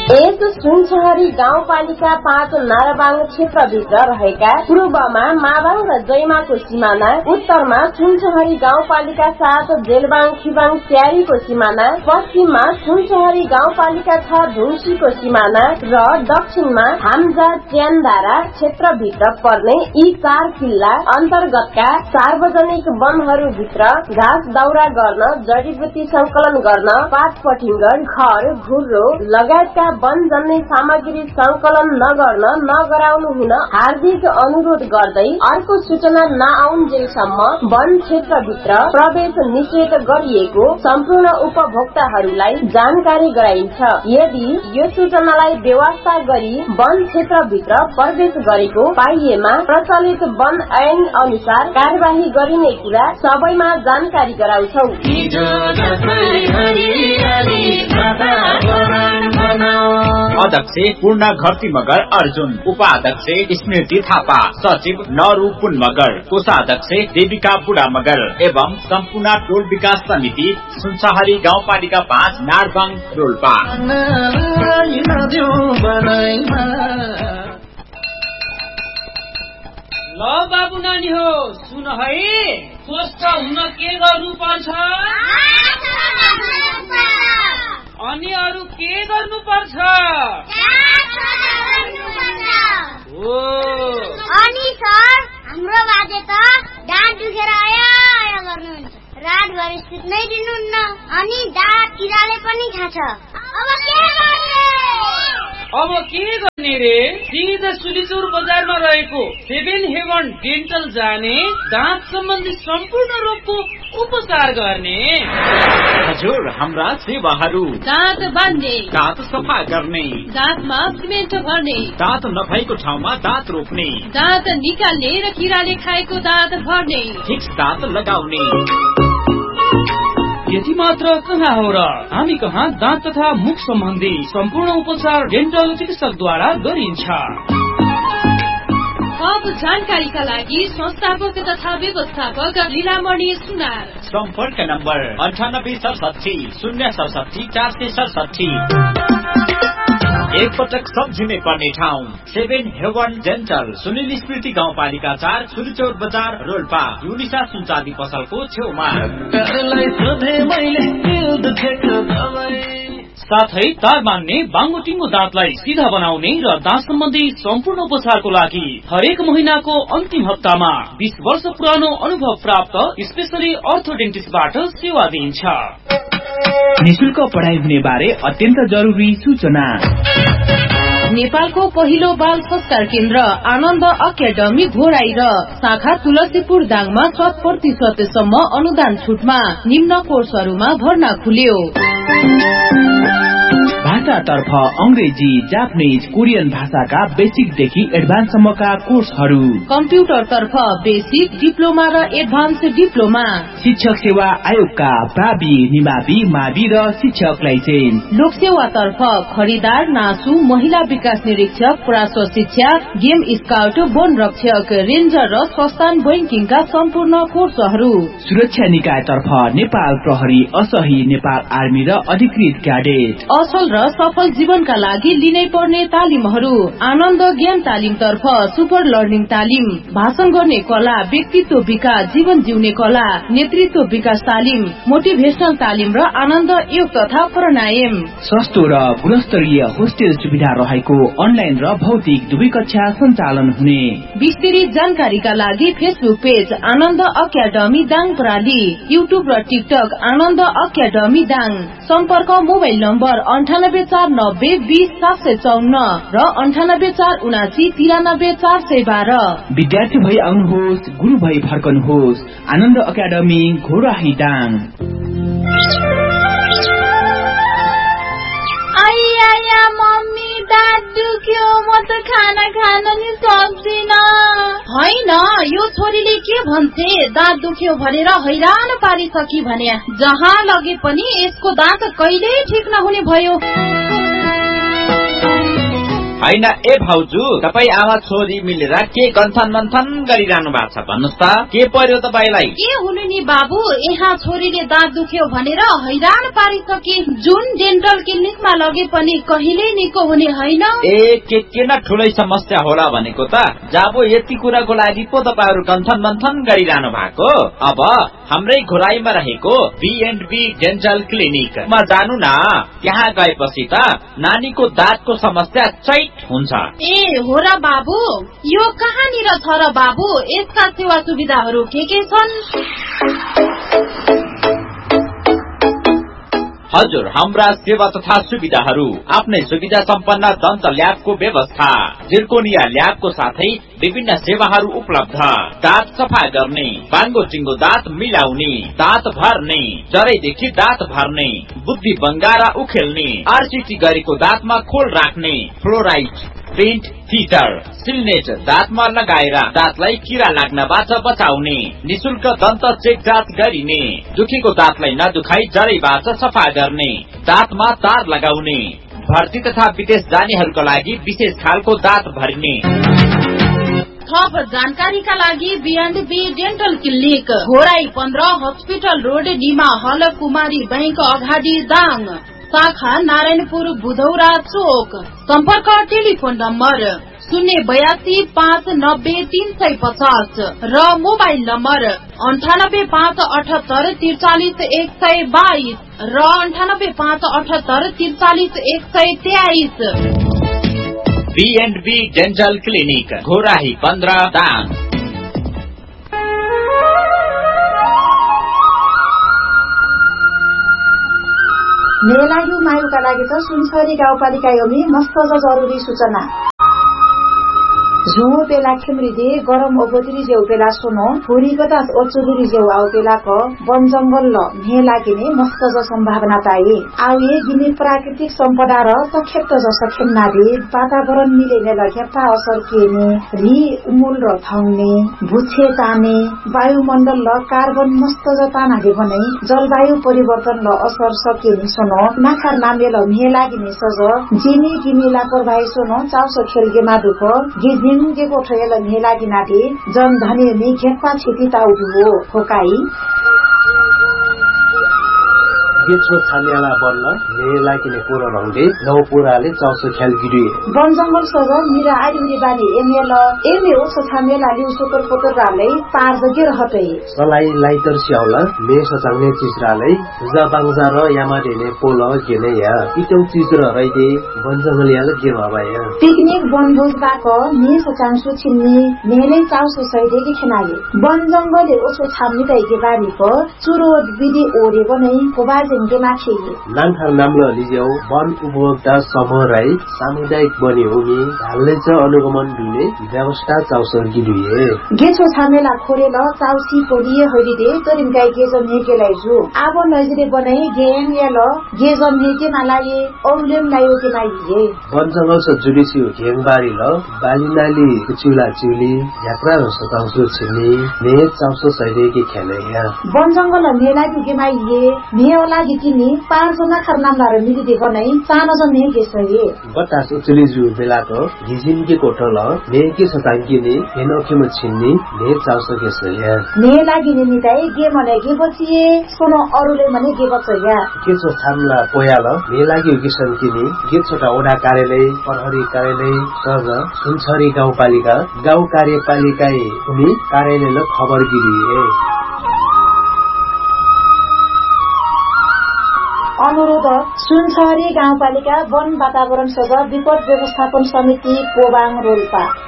यस सुनसहरी गाउँपालिका 5 नाराबाङ क्षेत्रभित्र रहेका पूर्वमा माबाङ र जयमाको सिमाना, उत्तरमा सुनसहरी गाउँपालिका 7 जेलबाङ खिबाङ स्यारीको सिमाना, पश्चिममा सुनसहरी गाउँपालिका 6 धुम्सीको सिमाना र दक्षिणमा हाम्जा च्यानदारा क्षेत्रभित्र पर्ने यी 4 किल्ला अन्तर्गतका सार्वजनिक वनहरूभित्र घाँस दाउरा गर्न, जडीबुटी संकलन गर्न, पात पटिङ्गर, खर, घुर्रो लगायतका वन जन्य सामग्री संकलन नगर्न नगराउनु हुन हार्दिक अनुरोध गर्दै अर्को सूचना नआउन्जेलसम्म वन क्षेत्रभित्र प्रवेश निषेध गरिएको सम्पूर्ण उपभोक्ताहरूलाई जानकारी गराइन्छ। यदि यो सूचनालाई बेवास्ता गरी वन क्षेत्रभित्र प्रवेश गरेको पाइएमा प्रचलित वन ऐन अनुसार कार्यवाही गरिने कुरा सबैमा जानकारी गराउँछौ। अध्यक्ष पूर्ण घरती मगर अर्जुन, उपाध्यक्ष स्मृति थापा, सचिव नरू पुन मगर, कोषाध्यक्ष देविका बुढा मगर एवं सम्पूर्ण टोल विकास समिति सुनसहरी गाउँपालिका 5 नारबाङ रोल्पा। ल बाबु नानी हो सुन है, स्वस्थ हुन के गर्नु पर्छ अनि अरू के गर्नु पर्छ? अनि सर हाम्रो बाजे त दाँत दुखेर आया गर्नुहुन्छ, रातभरि सुत्नै दिनुहुन्न अनि दाँत किराले पनि खान्छ। अब के गर्ने रे? सिधा सुलिचौर बजारमा रहेको 7 हेवन डेन्टल जाने, दाँत सम्बन्धी सम्पूर्ण रोगको उपचार गर्ने। हजुर, हाम्रा सेवाहरू दाँत बाँध्ने, दाँत सफा गर्ने, दाँतमा सिमेन्ट भर्ने, दाँत नभएको ठाउँमा दाँत रोप्ने, दाँत निकाल्ने र किराले खाएको दाँत भर्ने, फिक्स दाँत लगाउने। यति मात्र कहाँ हो र? हामी कहाँ दाँत तथा मुख सम्बन्धी सम्पूर्ण उपचार डेन्टल चिकित्सकद्वारा गरिन्छ। थप जानकारीका लागि संस्थापक तथा व्यवस्थापक लीलामणि सुनार। सम्पर्क नम्बर 9867 067 467। एकपटक सम्झिनै पर्ने ठाउँ 7 हेवन डेन्टल, सुनिल स्मृति गाउँपालिका 4 सुलिचौर बजार रोल्पा, युनिसा सुनचाँदी पसलको छेउमा। साथै तार मान्ने, बाङ्गोटिङ्गो दाँतलाई सिधा बनाउने र दाँत सम्बन्धी सम्पूर्ण उपचारको लागि हरेक महिनाको अन्तिम हप्तामा 20 वर्ष पुरानो अनुभव प्राप्त स्पेशली अर्थोडेन्टिस्टबाट सेवा दिइन्छ। निशुल्क पढाइ हुने बारे अत्यन्त जरुरी सूचना। नेपालको पहिलो बाल संस्कार केन्द्र आनन्द अकादमी घोराई र शाखा तुलसीपुर दाङमा 100% सम्म अनुदान छुटमा निम्न कोर्सहरूमा भर्ना खुल्यो। भाषातर्फ अंग्रेजी, जापानीज, कोरियन भाषाका बेसिकदेखि एडभान्ससम्मका कोर्सहरू, कम्प्युटरतर्फ बेसिक, डिप्लोमा र एडभान्स डिप्लोमा, शिक्षक सेवा आयोगका प्रावि, निमावि, मावि र शिक्षक लाइसेन्स, लोकसेवातर्फ खरिदार, नासु, महिला विकास निरीक्षक, प्राश्व शिक्षा, गेम स्काउट, वन रक्षक, रेन्जर र संस्थान बैंकिङका सम्पूर्ण कोर्सहरू, सुरक्षा निकायतर्फ नेपाल प्रहरी, असही, नेपाल आर्मी र अधिकृत क्याडेट, असल र सफल जीवनका लागि लिनै पर्ने तालिमहरू, आनन्द ज्ञान तालिमतर्फ सुपर लर्निङ तालिम, भाषण गर्ने कला, व्यक्तित्व विकास, जीवन जिउने कला, नेतृत्व विकास तालिम, मोटिभेशनल तालिम र आनन्द योग तथा प्राणायाम। सस्तो र गुणस्तरीय होस्टेल सुविधा रहेको अनलाइन र भौतिक दुवै कक्षा सञ्चालन हुने। विस्तृत जानकारीका लागि फेसबुक पेज आनन्द अकादमी दाङ प्रणाली, युट्युब र टिकटक आनन्द अकादमी दाङ। सम्पर्क मोबाइल नम्बर 9849020754 र 9847793412। विद्यार्थी भई आउनुहोस्, गुरु भई फर्कनुहोस्। आनन्द अकादमी घोराही दाङ। आइया मम्मी दाँत दुख्यो, म त खाना खान नि सक्दिन। होइन, यो छोरीले के भन्छे, दाँत दुख्यो भनेर हैरान पारिसकी भने जहाँ लगे पनि यसको दाँत कहिल्यै ठिक नहुने भयो। हैन ए भाउजू, तपाई आमा छोरी मिलेर के गन्थन मन्थन गरिरहनु भएको छ भन्नुस् त, के पर्यो तपाईलाई? के हुनु नि बाबु, यहाँ छोरीले दाँत दुख्यो भनेर हैरान पारिसके। जुन डेन्टल क्लिनिकमा लगे पनि कहिले निको हुने होइन। ए के न ठुलै समस्या होला भनेको त। जाबो यति कुराको लागि पो तपाईहरु गन्थन मन्थन गरिरहनु भएको। अब हाम्रै घोराईमा रहेको B&B डेन्टल क्लिनिकमा जानु न। त्यहाँ गएपछि त नानीको दाँतको समस्या चैट हुन्छ। ए हो र बाबु, यो कहाँनिर छ र बाबु? यसका सेवा सुविधाहरू के छन्? हजुर, हाम्रा सेवा तथा सुविधाहरू आफ्नै सुविधा सम्पन्न दन्त ल्याबको व्यवस्था, जिर्कोनिया ल्याबको साथै विभिन्न सेवाहरू उपलब्ध। दाँत सफा गर्ने, बाङ्गो टिङ्गो दाँत मिलाउने, दाँत भर्ने, जरैदेखि दाँत भर्ने, बुद्धि बङ्गारा उखेल्ने, आरसिटी गरेको दाँतमा खोल राख्ने, फ्लोराइड, प्रिन्ट, फिटर, सिलनेट दाँतमा लगाएर दाँतलाई किरा लाग्नबाट बचाउने, निशुल्क दन्त चेक जाँच गरिने, दुखेको दाँतलाई नदुखाई जरैबाट सफा गर्ने, दाँतमा तार लगाउने, भर्ती तथा विदेश जानेहरूका लागि विशेष खालको दाँत भरिने। थप जानकारीका लागि B&B dental clinic, Ghorahi 15, hospital road, Nima हल, कुमारी बैंक अगाडि, दाङ। शाखा नारायणपुर, बुधौरा चोक। सम्पर्क टेलिफोन नम्बर 082-590-350 र मोबाइल नम्बर 98-578-43-122 र 98-578-43-123। B&B dental clinic, Ghorahi 15, Dang. मेलायु मायुका लागि त सुनसरी गाउँपालिका योमी मस्त जरुरी सूचना। झुमो पेला खिमरिदे गरम ओबोतरी जेउ पेला सोनो फुरी बतास ओचुरी जेउ आउ पेला क वन जंगल ल मे लागिने मस्त ज सम्भावना ताई। आउ ये गिनी प्राकृतिक सम्पदा र तखेत ज सखेन्नादे वातावरण मिलेने लग्यापा असर केने रि उमुल र थौने भुछे ताने वायुमण्डल ल कार्बन मस्त ज तानाले भने जलवायु परिवर्तन ल असर सकेनी सोनो नाखार नामे ल मे लागिने सज जिनी गिनी लापरवाही सोनो चाउसो खेलगे मादुक गिजिन के कोठेल मेला गिनादे जन धने मे खेपा छिति ताउदुओ फोकाई गेछो छानेला बन्न मेला किने पुरो रंगले नौ पुराले चाउसो ख्याल गिरिए वन जंगल सज मिरा आइरी बानी एमेल एमे ओ छानेला लिउ सोकर पोतर राले पार जगे रहते सलाई लाइटर स्याउला मे सचाउने चिजराले जबाङजा र यामाडेने पोल गेने या इटौ चिज र रइदे वन जंगल याले के भबाया पिकनिक वनभोज बाक मे सचाङसु छिन्नी मेले चाउसो सैदे के खनाए वन जंगलले ओसो छाम्नी दैके बारी प चुरो विधि ओरे बनै कोबाज नामथार नामलो लिजेउ वन उपभोक्ता समूह राई सामुदायिक बने हुने हालले च अनुगमन दिने व्यवस्था चाउसर गिरिए गेछो छामेला खोरेल चाउसी कोलिए हरिदे तरिन गाई गेजम हेकेलाई जु आबो नजरे बनाई गेम याल गेजम हेके नालाए औलेम लायो के नाइए वन जंगल स जुडिसी घेङबारी ल बालिनाली कुचुला चुली यात्रा र सताउसो छिनी ने चाउसो सैदे के खेले या वन जंगल मेला के माइए मेला किनी 5 जना खरनामदार मिलिदे बनाई सानो जने गेसए बतास उचली जु बेलाको हिजिन के कोठल ने के सतांगिने हेनोखेम छिन्नी ने चाउसो गेसए ने लागिने निताई गे मने गे बचिए सोनो अरुले मने गे बचया के छ थामला पोयाल ने लागि किसन किनी के छोटा ओडा कार्यालय प्रहरी कार्यालय सज सुनसरी गाउँपालिका गाउँ कार्यपालिकाए उनी कार्यालयले खबर गिरिए अनुरोध सुनसरी गाउँपालिका वन वातावरण सभा विपद व्यवस्थापन समिति पोबाङ रोल्पा